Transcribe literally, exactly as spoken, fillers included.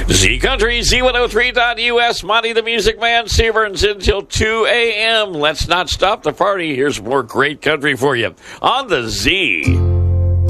Z Country, Z one oh three dot U S, Monty the Music Man, Seaburns until two a.m. Let's not stop the party. Here's more great country for you on the Z.